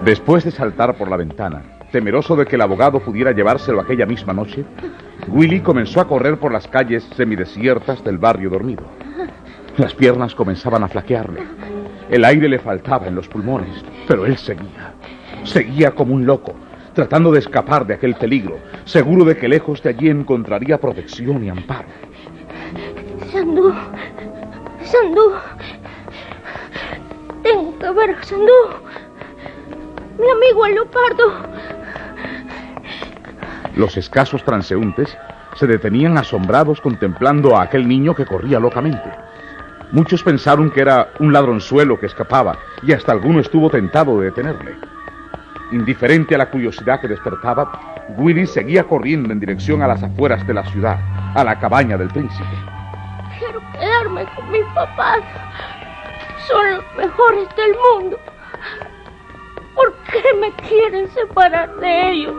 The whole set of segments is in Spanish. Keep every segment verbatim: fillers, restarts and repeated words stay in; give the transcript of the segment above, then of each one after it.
Después de saltar por la ventana, temeroso de que el abogado pudiera llevárselo aquella misma noche, Willy comenzó a correr por las calles semidesiertas del barrio dormido. Las piernas comenzaban a flaquearle. El aire le faltaba en los pulmones, pero él seguía. Seguía como un loco, tratando de escapar de aquel peligro, seguro de que lejos de allí encontraría protección y amparo. Sandú, Sandú, tengo que ver a Sandú, mi amigo el leopardo. Los escasos transeúntes se detenían asombrados contemplando a aquel niño que corría locamente. Muchos pensaron que era un ladronzuelo que escapaba y hasta alguno estuvo tentado de detenerle. Indiferente a la curiosidad que despertaba, Willy seguía corriendo en dirección a las afueras de la ciudad, a la cabaña del príncipe. Quiero quedarme con mis papás. Son los mejores del mundo. ¿Por qué me quieren separar de ellos?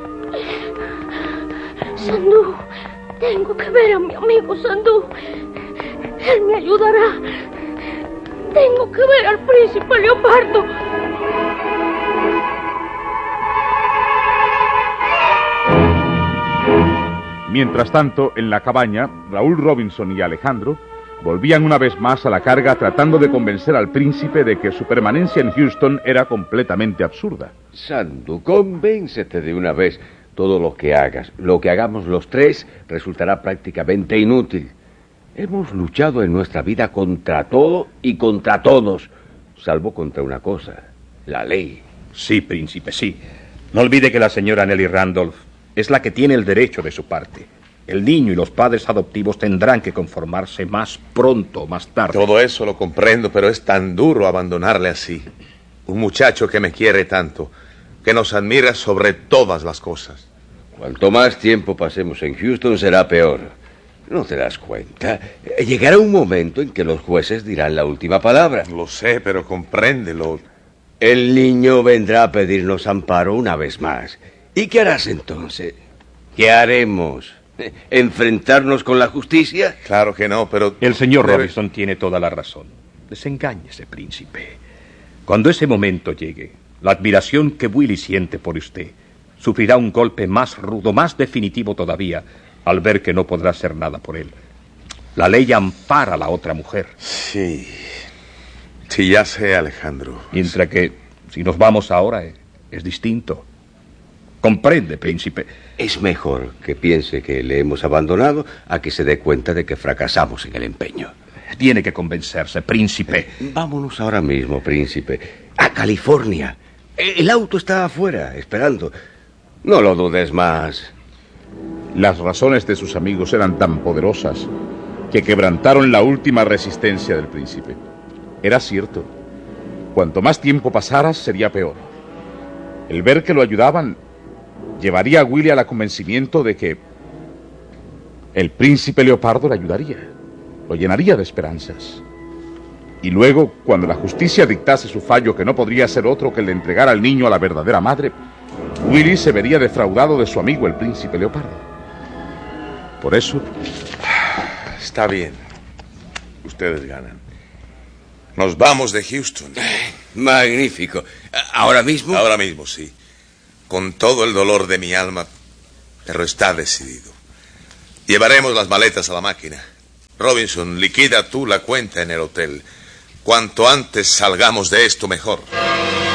Sandú, tengo que ver a mi amigo Sandú. Él me ayudará. Tengo que ver al príncipe leopardo. Mientras tanto, en la cabaña, Raúl Robinson y Alejandro volvían una vez más a la carga tratando de convencer al príncipe de que su permanencia en Houston era completamente absurda. Sandú, convéncete de una vez. Todo lo que hagas, lo que hagamos los tres, resultará prácticamente inútil. Hemos luchado en nuestra vida contra todo y contra todos, salvo contra una cosa, la ley. Sí, príncipe, sí. No olvide que la señora Nelly Randolph es la que tiene el derecho de su parte. El niño y los padres adoptivos tendrán que conformarse más pronto o más tarde. Todo eso lo comprendo, pero es tan duro abandonarle así. Un muchacho que me quiere tanto, que nos admira sobre todas las cosas. Cuanto más tiempo pasemos en Houston, será peor. ¿No te das cuenta? Llegará un momento en que los jueces dirán la última palabra. Lo sé, pero compréndelo. El niño vendrá a pedirnos amparo una vez más. ¿Y qué harás entonces? ¿Qué haremos? ¿Enfrentarnos con la justicia? Claro que no, pero... El señor debe... Robinson tiene toda la razón. Desengáñese, príncipe. Cuando ese momento llegue, la admiración que Willy siente por usted sufrirá un golpe más rudo, más definitivo todavía, al ver que no podrá hacer nada por él. La ley ampara a la otra mujer. Sí. Sí, ya sé, Alejandro. Mientras que, si nos vamos ahora, es, es distinto. Comprende, príncipe. Es mejor que piense que le hemos abandonado a que se dé cuenta de que fracasamos en el empeño. Tiene que convencerse, príncipe. Eh, vámonos ahora mismo, príncipe. A California. El auto está afuera, esperando. No lo dudes más. Las razones de sus amigos eran tan poderosas que quebrantaron la última resistencia del príncipe. Era cierto. Cuanto más tiempo pasara, sería peor. El ver que lo ayudaban llevaría a Willy al convencimiento de que el príncipe leopardo le ayudaría, lo llenaría de esperanzas. Y luego, cuando la justicia dictase su fallo, que no podría ser otro que el de entregar al niño a la verdadera madre, Willy se vería defraudado de su amigo el príncipe leopardo. Por eso... Está bien. Ustedes ganan. Nos vamos de Houston. Magnífico. ¿Ahora mismo? Ahora mismo, sí. Con todo el dolor de mi alma, pero está decidido. Llevaremos las maletas a la máquina. Robinson, liquida tú la cuenta en el hotel. Cuanto antes salgamos de esto, mejor.